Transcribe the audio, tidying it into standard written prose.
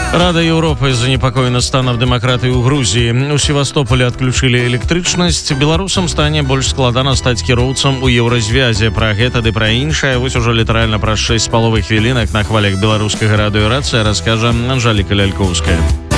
Рада Европы занепакоена станам дэмакратыі ў Грузіі. У Севастополі адключылі электрычнасць. Беларусам стане больш складана стаць кіроўцам у еўразвязе. Пра гэта ды пра іншае вось ужо літаральна праз 6,5 хвілінак на хвалях беларускага радыёрацыя раскажа Анжэліка Лялькоўская.